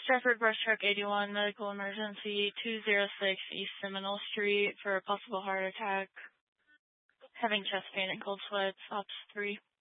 Stratford Brush Truck 81, medical emergency, 206 East Seminole Street for a possible heart attack. Having chest pain and cold sweats, Ops 3.